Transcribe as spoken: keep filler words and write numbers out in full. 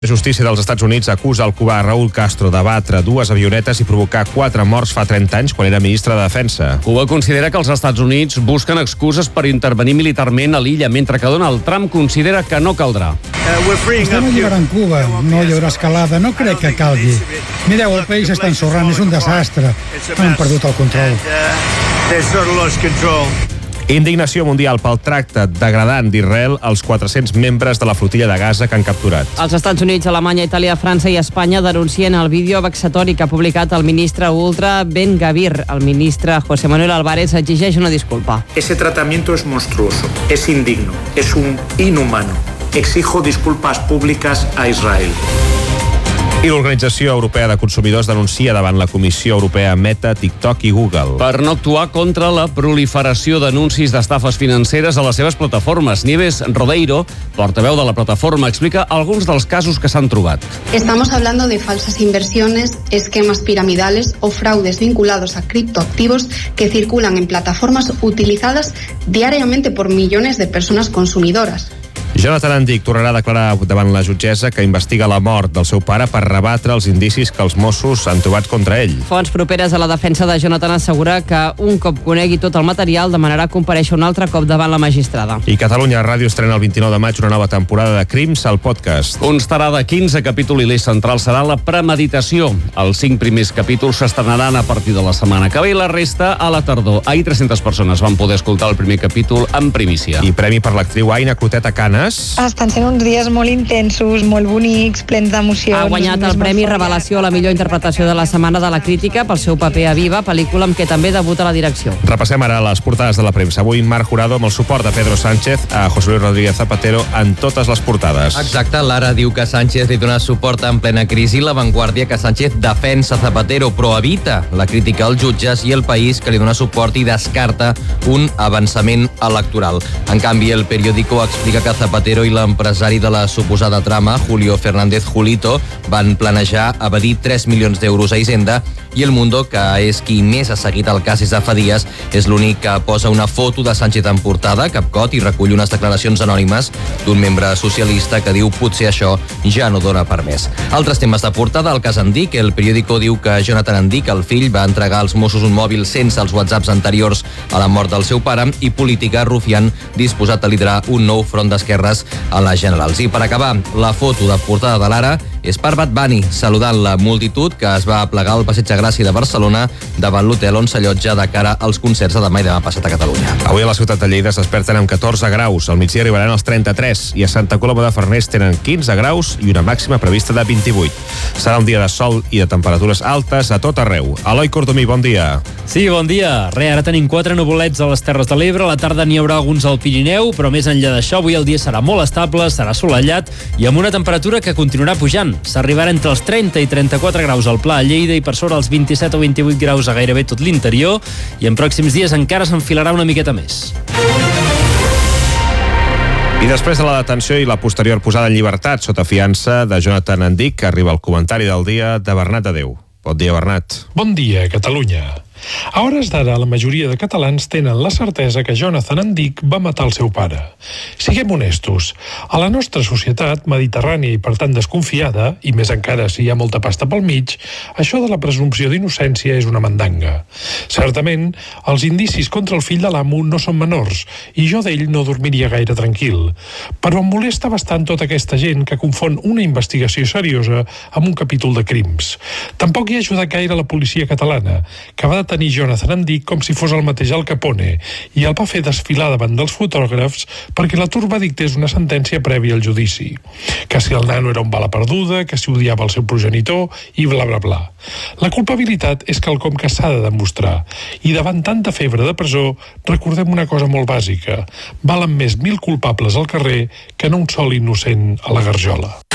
La justícia dels Estats Units acusa el cubà Raúl Castro de batre dues avionetes i provocar quatre morts fa trenta anys quan era ministre de Defensa. Cuba considera que els Estats Units busquen excuses per intervenir militarment a l'illa, mentre que Donald Trump considera que no caldrà. Estem alliberant Cuba, no hi haurà escalada, no crec que calgui. Mireu, el país està ensorrant, és un desastre. Han perdut el control. Indignació mundial pel tracte degradant d'Israel als quatre-cents membres de la flotilla de Gaza que han capturat. Els Estats Units, Alemanya, Itàlia, França i Espanya denuncien el vídeo vexatori que ha publicat el ministre ultra Ben Gavir. El ministre José Manuel Álvarez exigeix una disculpa. Ese tratamiento es monstruoso, es indigno, es un inhumano. Exijo disculpas públicas a Israel. I l'Organització Europea de Consumidors denuncia davant la Comissió Europea Meta, TikTok i Google. Per no actuar contra la proliferació d'anuncis d'estafes financeres a les seves plataformes. Nieves Rodeiro, portaveu de la plataforma, explica alguns dels casos que s'han trobat. Estamos hablando de falsas inversiones, esquemas piramidales o fraudes vinculados a criptoactivos que circulan en plataformas utilizadas diariamente por millones de personas consumidoras. Jonathan Andic tornarà a declarar davant la jutgessa que investiga la mort del seu pare per rebatre els indicis que els Mossos han trobat contra ell. Fonts properes a la defensa de Jonathan assegura que un cop conegui tot el material demanarà comparèixer un altre cop davant la magistrada. I Catalunya Ràdio estrena el vint-i-nou de maig una nova temporada de Crims al podcast. Constarà de quinze capítols i l'eix central serà la premeditació. Els cinc primers capítols s'estrenaran a partir de la setmana que ve i la resta a la tardor. Ahir tres-centes persones van poder escoltar el primer capítol en primícia. I premi per l'actriu Aina Clotet a Canes. Estan sent uns dies molt intensos, molt bonics, plens d'emocions. Ha guanyat el Premi Revelació a la millor interpretació de la Setmana de la Crítica pel seu paper a Viva, pel·lícula amb què també debuta la direcció. Repassem ara les portades de la premsa. Avui Marc Jurado amb el suport de Pedro Sánchez a José Luis Rodríguez Zapatero en totes les portades. Exacte, Lara diu que Sánchez li dona suport en plena crisi, La Vanguardia que Sánchez defensa Zapatero però evita la crítica als jutges i El País que li dona suport i descarta un avançament electoral. En canvi, El Periódico explica que Zapatero i l'empresari de la suposada trama, Julio Fernández Julito, van planejar evadir tres milions d'euros a Hisenda i El Mundo, que és qui més ha seguit el cas des de fa dies, és l'únic que posa una foto de Sánchez en portada, capcot, i recull unes declaracions anònimes d'un membre socialista que diu potser això ja no dona per més. Altres temes de portada, el cas Andic. El Periódico diu que Jonathan Andic, el fill, va entregar als Mossos un mòbil sense els whatsapps anteriors a la mort del seu pare, i Política, Rufián, disposat a liderar un nou front d'esquerres a les generals. I per acabar, la foto de portada de l'Ara és per Bad Bunny, saludant la multitud que es va aplegar al Passeig de Gràcia de Barcelona davant l'hotel on s'allotja de cara als concerts de demà i demà passat a Catalunya. Avui a la ciutat de Lleida es desperten amb catorze graus, al migdia arribaran als trenta-tres i a Santa Coloma de Farners tenen quinze graus i una màxima prevista de vint-i-vuit. Serà un dia de sol i de temperatures altes a tot arreu. Eloi Cordomí, bon dia. Sí, bon dia. Re, ara tenim quatre nuvolets a les Terres de l'Ebre, a la tarda n'hi haurà alguns al Pirineu, però més enllà d'això, avui el dia serà molt estable, serà assolellat i amb una temperatura que continuarà pujant. S'arribarà entre els trenta i trenta-quatre graus al Pla a Lleida i per sobre els vint-i-set o vint-i-vuit graus a gairebé tot l'interior, i en pròxims dies encara s'enfilarà una miqueta més. I després de la detenció i la posterior posada en llibertat sota fiança de Jonathan Andic, arriba el comentari del dia de Bernat Adeu. Bon dia, Bernat. Bon dia, Catalunya. A hores d'ara, la majoria de catalans tenen la certesa que Jonathan Andic va matar el seu pare. Siguem honestos, a la nostra societat mediterrània i per tant desconfiada, i més encara si hi ha molta pasta pel mig, això de la presumpció d'innocència és una mandanga. Certament, els indicis contra el fill de l'amo no són menors, i jo d'ell no dormiria gaire tranquil. Però em molesta bastant tota aquesta gent que confon una investigació seriosa amb un capítol de crims. Tampoc hi ha ajudat gaire la policia catalana, que va tenir Jonathan Andic com si fos el mateix Al Capone i el va fer desfilar davant dels fotògrafs perquè la turba dictés una sentència prèvia al judici. Que si el nano era un bala perduda, que si odiava el seu progenitor i bla bla bla. La culpabilitat és quelcom que s'ha de demostrar i davant tanta febre de presó recordem una cosa molt bàsica. Valen més mil culpables al carrer que no un sol innocent a la garjola.